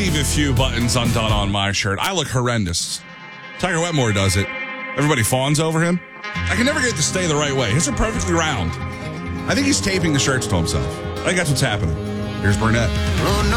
leave a few buttons undone on my shirt. I look horrendous. Tiger Wetmore does it. Everybody fawns over him. I can never get it to stay the right way. His are perfectly round. I think he's taping the shirts to himself. I think that's what's happening. Here's Burnett.